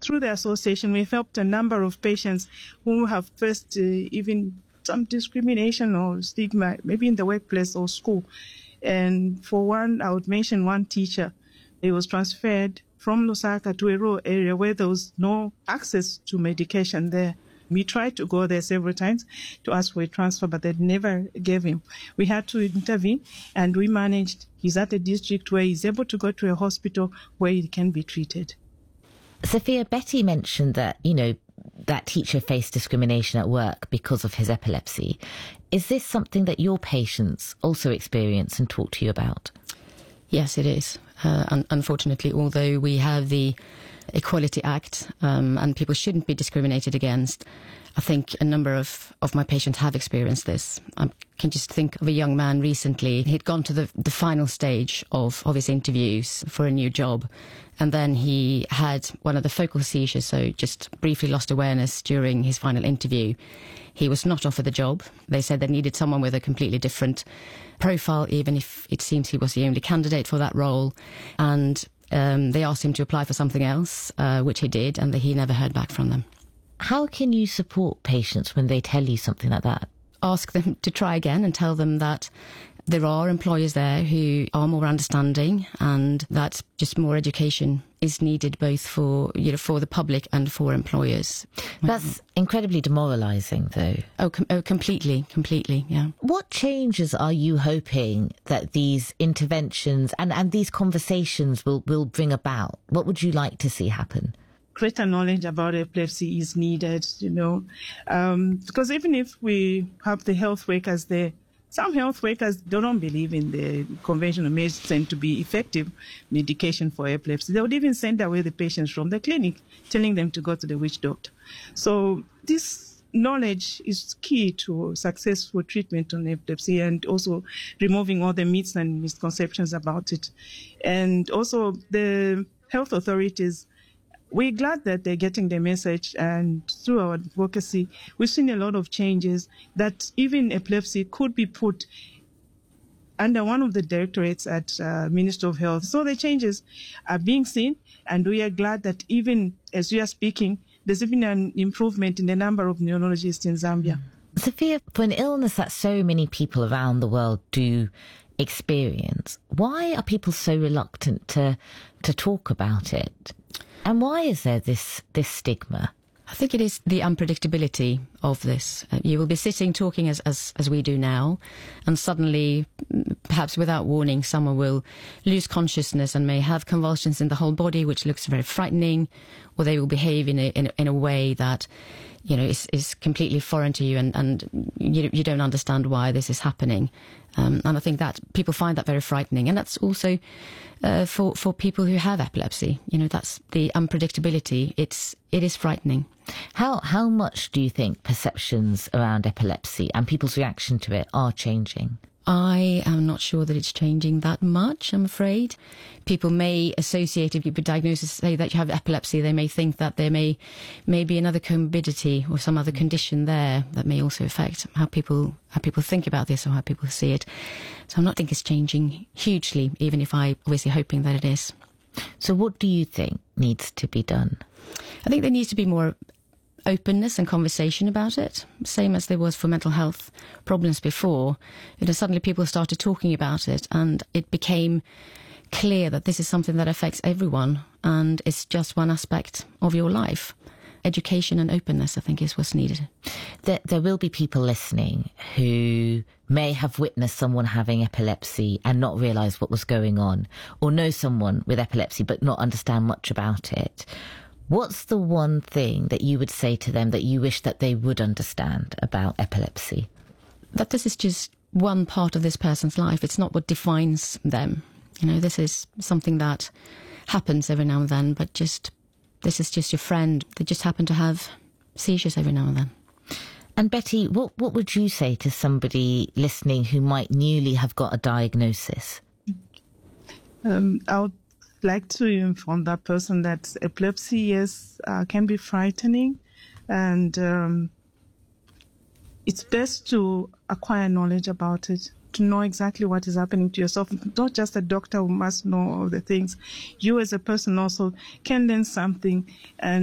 through the association, we've helped a number of patients who have faced even some discrimination or stigma, maybe in the workplace or school. And for one, I would mention one teacher. He was transferred from Lusaka to a rural area where there was no access to medication there. We tried to go there several times to ask for a transfer, but they never gave him. We had to intervene, and we managed. He's at a district where he's able to go to a hospital where he can be treated. Sophia, Betty mentioned that, that teacher faced discrimination at work because of his epilepsy. Is this something that your patients also experience and talk to you about? Yes, it is. Unfortunately, although we have the Equality Act and people shouldn't be discriminated against, I think a number of my patients have experienced this. I can just think of a young man recently. He'd gone to the final stage of his interviews for a new job, and then he had one of the focal seizures, so just briefly lost awareness during his final interview. He was not offered the job. They said they needed someone with a completely different profile, even if it seems he was the only candidate for that role. And they asked him to apply for something else, which he did, and he never heard back from them. How can you support patients when they tell you something like that? Ask them to try again and tell them that there are employers there who are more understanding, and that just more education is needed both for the public and for employers. That's incredibly demoralising, though. Oh, completely, yeah. What changes are you hoping that these interventions and these conversations will bring about? What would you like to see happen? Greater knowledge about epilepsy is needed, because even if we have the health workers there, some health workers don't believe in the conventional medicine to be effective medication for epilepsy. They would even send away the patients from the clinic, telling them to go to the witch doctor. So this knowledge is key to successful treatment on epilepsy, and also removing all the myths and misconceptions about it. And also the health authorities, we're glad that they're getting the message, and through our advocacy, we've seen a lot of changes that even epilepsy could be put under one of the directorates at Ministry of Health. So the changes are being seen, and we are glad that even as we are speaking, there's even an improvement in the number of neurologists in Zambia. Sophia, for an illness that so many people around the world do experience, why are people so reluctant to talk about it? And why is there this stigma? I think it is the unpredictability of this. You will be sitting talking as we do now, and suddenly, perhaps without warning, someone will lose consciousness and may have convulsions in the whole body, which looks very frightening, or they will behave in a way that is completely foreign to you, and you don't understand why this is happening. And I think that people find that very frightening, and that's also for people who have epilepsy. That's the unpredictability. It is frightening. How much do you think perceptions around epilepsy and people's reaction to it are changing? I am not sure that it's changing that much, I'm afraid. People may associate, if you put diagnosis, say that you have epilepsy, they may think that there may be another comorbidity or some other condition there that may also affect how people think about this or how people see it. So I'm not think it's changing hugely, even if I'm obviously hoping that it is. So what do you think needs to be done? I think there needs to be more openness and conversation about it, same as there was for mental health problems before. Suddenly people started talking about it, and it became clear that this is something that affects everyone, and it's just one aspect of your life. Education and openness, I think, is what's needed. There will be people listening who may have witnessed someone having epilepsy and not realise what was going on, or know someone with epilepsy but not understand much about it. What's the one thing that you would say to them that you wish that they would understand about epilepsy? That this is just one part of this person's life. It's not what defines them. This is something that happens every now and then, but this is just your friend. They just happen to have seizures every now and then. And Betty, what would you say to somebody listening who might newly have got a diagnosis? I would like to inform that person that epilepsy, yes, can be frightening, and it's best to acquire knowledge about it, to know exactly what is happening to yourself. Not just a doctor who must know all the things. You as a person also can learn something, and